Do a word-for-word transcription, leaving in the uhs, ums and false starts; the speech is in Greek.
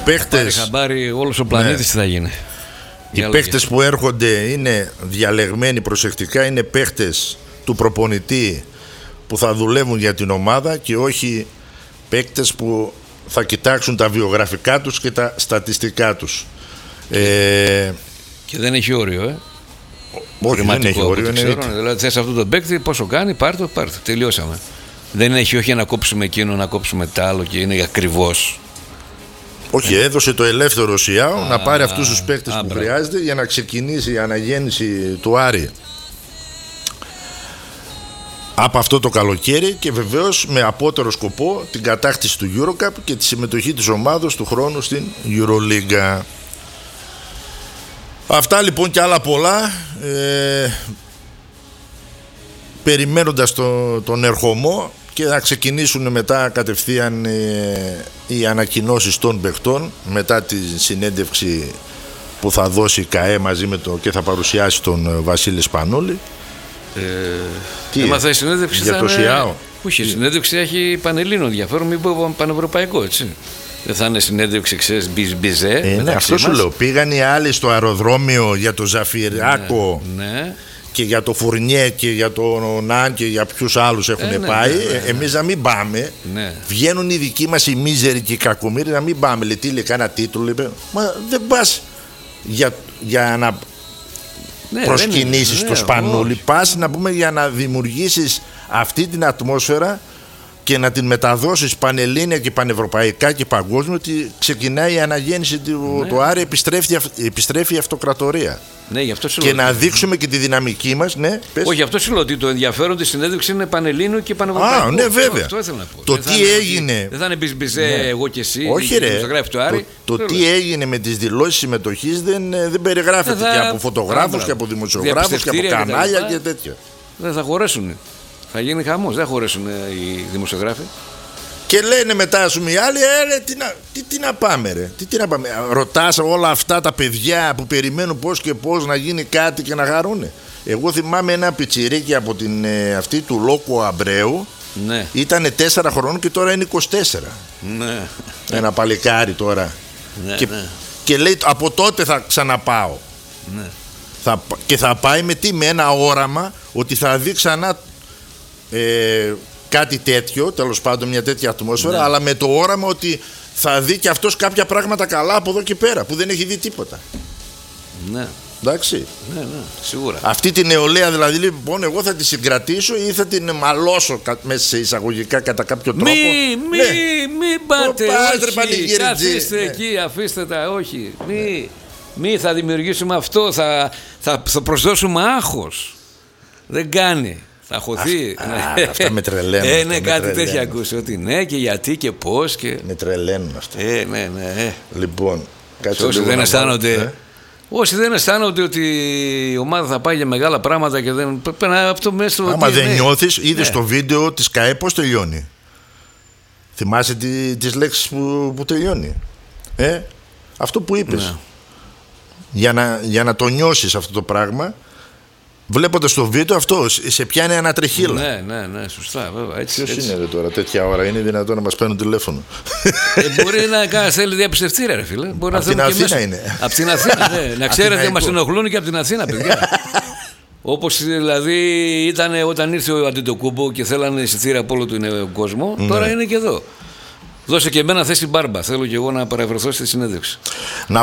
παίχτες. Χαμπάρι, όλος ο πλανήτης ναι. τι θα γίνει. Οι παίχτες που έρχονται είναι διαλεγμένοι προσεκτικά, είναι παίχτες του προπονητή που θα δουλεύουν για την ομάδα και όχι παίχτες που θα κοιτάξουν τα βιογραφικά τους και τα στατιστικά τους. Ε, και δεν έχει όριο, ε. Όχι, δεν έχει όριο. Δηλαδή θες αυτό το παίκτη, πόσο κάνει, πάρ' το, πάρ' το. Τελειώσαμε. Δεν έχει όχι να κόψουμε εκείνο, να κόψουμε τ' άλλο και είναι ακριβώς. Όχι, έδωσε το ελεύθερο Σιάο να πάρει αυτούς τους παίκτες που μπράβο. χρειάζεται για να ξεκινήσει η αναγέννηση του Άρη από αυτό το καλοκαίρι και βεβαίως με απότερο σκοπό την κατάκτηση του EuroCup και τη συμμετοχή της ομάδος του χρόνου στην EuroLiga. Αυτά λοιπόν και άλλα πολλά, ε, περιμένοντας το, τον ερχομό και να ξεκινήσουν μετά κατευθείαν ε, οι ανακοινώσεις των παιχτών μετά τη συνέντευξη που θα δώσει η ΚΑΕ μαζί με το και θα παρουσιάσει τον Βασίλη Σπανούλη. Ε, Τι έμαθα η συνέντευξη για το ΣΙΑΟ. Όχι, η συνέντευξη έχει πανελλήνιο ενδιαφέρον, μην πω πανευρωπαϊκό, έτσι. Δεν θα είναι συνέντευξη, ξέρεις, μπιζέ. Ε, ναι, αυτό σου λέω. Πήγαν οι άλλοι στο αεροδρόμιο για το Ζαφυράκο. Ναι, ναι. Και για το Φουρνιέ και για τον Ναν και για ποιους άλλους έχουν ε, ναι, πάει. ναι, ναι, ναι. Εμείς να μην πάμε. Ναι. Βγαίνουν οι δικοί μας οι μίζεροι και οι κακομοίροι να μην πάμε. Λέει, τι λέει, κάνα τίτλο. Λέει, μα δεν πας για, για να ναι, προσκυνήσεις ναι, το ναι, Σπανούλη. όχι. Πας να πούμε για να δημιουργήσεις αυτή την ατμόσφαιρα και να την μεταδώσεις πανελλήνια και πανευρωπαϊκά και παγκόσμια ότι ξεκινάει η αναγέννηση του ναι. το Άρη, επιστρέφει, επιστρέφει η αυτοκρατορία. Ναι, γι' αυτό και να δείξουμε και τη δυναμική μας. Ναι, πες. Όχι, αυτό σου λέω ότι το ενδιαφέρον της συνέντευξης είναι πανελλήνιο και πανευρωπαϊκό. Α, ναι, βέβαια. Αυτό ήθελα να πω. Το δεν τι είναι, έγινε. Δεν θα είναι μπιζμπιζέ ναι. εγώ και εσύ. Όχι, ρε. Το, Άρη, το, το τι έγινε με τις δηλώσεις συμμετοχής δεν, δεν περιγράφεται θα... και από φωτογράφους και από δημοσιογράφους και από κανάλια και, και τέτοια. Δεν θα χωρέσουν. Θα γίνει χαμός. Δεν θα χωρέσουν οι δημοσιογράφοι. Και λένε μετά, ας πούμε, οι άλλοι, ε, τι, να, τι, τι να πάμε, ρε. Τι, τι να πάμε. Ρωτάς όλα αυτά τα παιδιά που περιμένουν πώς και πώς να γίνει κάτι και να χαρούνε. Εγώ θυμάμαι ένα πιτσιρίκι από την ε, αυτή του Λόκο Αμπρέου. Ναι. Ήτανε τέσσερα χρόνων και τώρα είναι είκοσι τέσσερα. Ναι. Ένα παλικάρι τώρα. Ναι, και, ναι. και λέει, από τότε θα ξαναπάω. Ναι. Θα, και θα πάει με τι, με ένα όραμα ότι θα δει ξανά. Ε, κάτι τέτοιο, τέλος πάντων μια τέτοια ατμόσφαιρα, ναι. αλλά με το όραμα ότι θα δει και αυτός κάποια πράγματα καλά από εδώ και πέρα που δεν έχει δει τίποτα. Ναι. Εντάξει. Ναι, ναι, σίγουρα. Αυτή την νεολαία δηλαδή, λοιπόν, εγώ θα τη συγκρατήσω ή θα την μαλώσω μέσα σε εισαγωγικά κατά κάποιο τρόπο. Μη, μη, ναι. μη πάτε, όχι, καθίστε ναι. εκεί, αφήστε τα, όχι. Μη, ναι. μη θα δημιουργήσουμε αυτό, θα, θα, θα προσδώσουμε άγχος. Δεν κάνει. Θα χωθεί. Α, ναι. Αυτά με τρελαίνουν. Ε, ναι, κάτι τέτοια ακούσει. Ότι ναι, και γιατί και πώς. Και... Με τρελαίνουν αυτά. Ε, ναι, ναι. Λοιπόν, κάτσε όσοι δεν αισθάνονται. Ε? Όσοι δεν αισθάνονται ότι η ομάδα θα πάει για μεγάλα πράγματα και δεν. Πρέπει να αυτό μέσα. Άμα ότι, δεν ναι. νιώθεις, είδες ναι. το βίντεο της ΚΑΕ πώς τελειώνει. Θυμάσαι τι, τις λέξεις που, που τελειώνει. Ε, αυτό που είπες. Ναι. Για, να, για να το νιώσεις αυτό το πράγμα. Βλέποντας το βίντεο αυτό, σε πιάνει ανατρεχίλα. Ναι, ναι, ναι, σωστά, βέβαια. Έτσι, ποιος έτσι. είναι ρε, τώρα, τέτοια ώρα είναι δυνατόν να μας παίρνουν τηλέφωνο. Ε, μπορεί να κάνει, θέλει διαπιστευτήρια, ρε φίλε. Μπορεί από να την Αθήνα είναι. Από την Αθήνα, ναι. Να ξέρετε, μας ενοχλούν και από την Αθήνα, παιδιά. Όπως δηλαδή ήταν όταν ήρθε ο Αντετοκούμπο και θέλανε εισιτήρια από όλο τον κόσμο, τώρα ναι. είναι και εδώ. Δώσε και εμένα θέση μπάρμπα. Θέλω και εγώ να παρευρεθώ στη συνέντευξη. Να